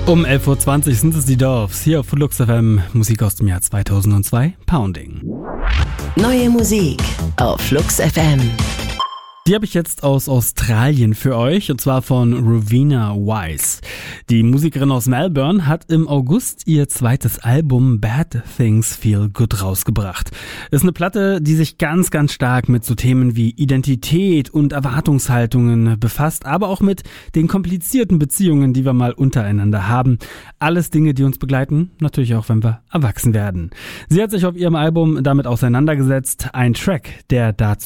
Um 11.20 Uhr sind es die Dorfs, hier auf Flux FM, Musik aus dem Jahr 2002, Pounding. Neue Musik auf Flux FM. Die habe ich jetzt aus Australien für euch, und zwar von Rowena Wise. Die Musikerin aus Melbourne hat im August ihr zweites Album Bad Things Feel Good rausgebracht. Ist eine Platte, die sich ganz, ganz stark mit so Themen wie Identität und Erwartungshaltungen befasst, aber auch mit den komplizierten Beziehungen, die wir mal untereinander haben. Alles Dinge, die uns begleiten, natürlich auch, wenn wir erwachsen werden. Sie hat sich auf ihrem Album damit auseinandergesetzt. Ein Track, der dazu